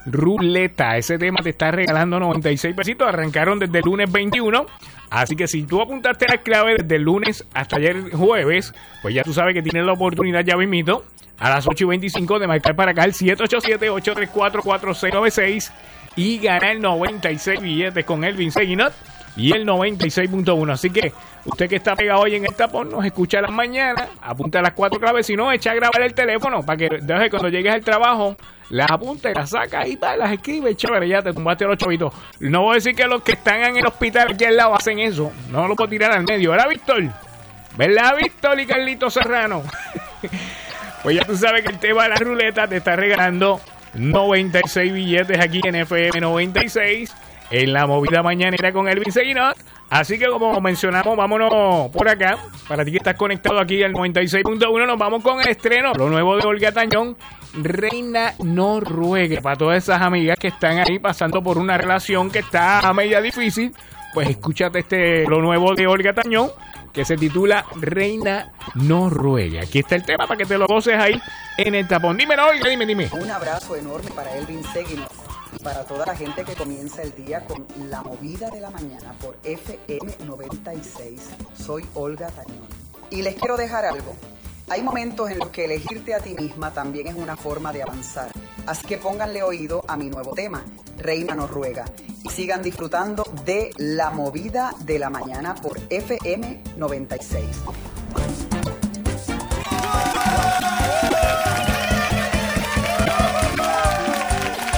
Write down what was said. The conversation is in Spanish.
ruleta. Ese tema te está regalando 96 pesitos. Arrancaron desde el lunes 21. Así que si tú apuntaste las claves desde el lunes hasta ayer jueves, pues ya tú sabes que tienes la oportunidad ya mismito a las 8:25 de marcar para acá el 787-834-4696 y ganar 96 billetes con Elvin Seguinot y el 96.1. Así que usted que está pegado hoy en el tapón, nos escucha a las mañanas, apunta las 4 claves, si no, echa a grabar el teléfono para que desde cuando llegues al trabajo las apunta y las saca y las escribe, chévere, ya te tumbaste los chavitos. No voy a decir que los que están en el hospital aquí al lado hacen eso, no lo puedo tirar al medio, ¿verdad, Víctor? ¿Verdad, Víctor y Carlito Serrano? Pues ya tú sabes que el tema de la ruleta te está regalando 96 billetes aquí en FM 96 en la movida mañanera con Elvin Seguinot. Así que como mencionamos, vámonos por acá. Para ti que estás conectado aquí al 96.1, nos vamos con el estreno, lo nuevo de Olga Tañón, Reina No Ruegue. Para todas esas amigas que están ahí pasando por una relación que está a media difícil, pues escúchate lo nuevo de Olga Tañón, que se titula Reina No Ruegue. Aquí está el tema para que te lo goces ahí en el tapón. Dímelo, Olga, dime. Un abrazo enorme para Elvin Seguinot y para toda la gente que comienza el día con la movida de la mañana por FM 96. Soy Olga Tañón. Y les quiero dejar algo. Hay momentos en los que elegirte a ti misma también es una forma de avanzar. Así que pónganle oído a mi nuevo tema, Reina No Ruega. Y sigan disfrutando de la movida de la mañana por FM 96.